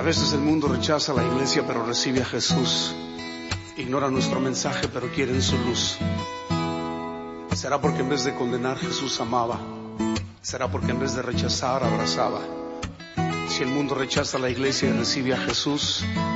veces el mundo rechaza a la iglesia, pero recibe a Jesús. Ignora nuestro mensaje, pero quieren su luz. ¿Será porque en vez de condenar Jesús amaba? ¿Será porque en vez de rechazar abrazaba? Si el mundo rechaza a la iglesia y recibe a Jesús,